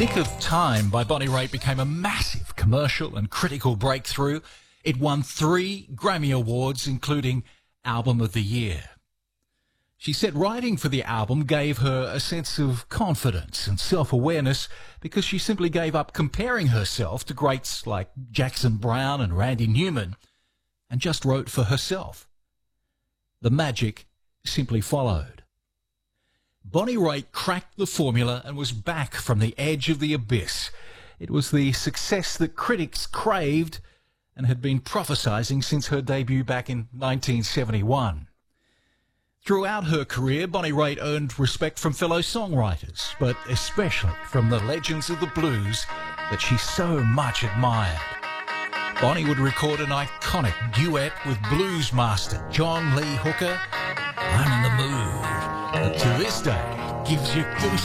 Nick of Time by Bonnie Raitt became a massive commercial and critical breakthrough. It won 3 Grammy Awards, including Album of the Year. She said writing for the album gave her a sense of confidence and self-awareness because she simply gave up comparing herself to greats like Jackson Browne and Randy Newman and just wrote for herself. The magic simply followed. Bonnie Raitt cracked the formula and was back from the edge of the abyss. It was the success that critics craved and had been prophesizing since her debut back in 1971. Throughout her career, Bonnie Raitt earned respect from fellow songwriters, but especially from the legends of the blues that she so much admired. Bonnie would record an iconic duet with blues master John Lee Hooker, I'm in the Mood, that to this day gives you goosebumps.